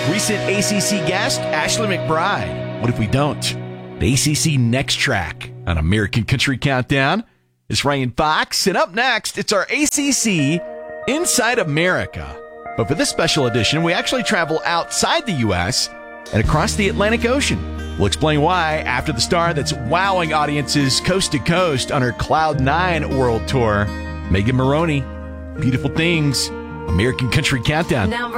Recent ACC guest, Ashley McBryde. What if we don't? The ACC Next Track on American Country Countdown. It's Ryan Fox, and up next, it's our ACC Inside America. But for this special edition, we actually travel outside the U.S. and across the Atlantic Ocean. We'll explain why after the star that's wowing audiences coast to coast on her Cloud 9 World Tour, Megan Moroney. Beautiful Things, American Country Countdown.